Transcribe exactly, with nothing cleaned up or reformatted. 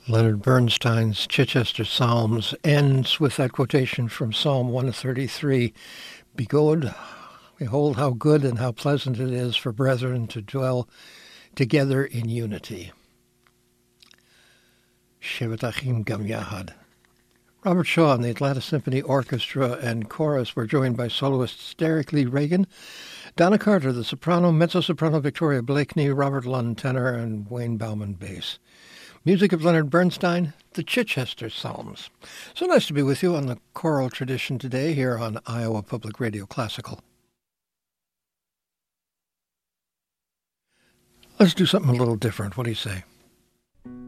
Leonard Bernstein's Chichester Psalms ends with that quotation from Psalm one thirty-three, Behold, behold how good and how pleasant it is for brethren to dwell together in unity. Shevet Achim Gam Yahad. Robert Shaw and the Atlanta Symphony Orchestra and Chorus were joined by soloists Derek Lee Reagan, Donna Carter, the soprano, mezzo-soprano Victoria Blakeney, Robert Lund, tenor, and Wayne Bauman, bass. Music of Leonard Bernstein, the Chichester Psalms. So nice to be with you on the choral tradition today here on Iowa Public Radio Classical. Let's do something a little different. What do you say?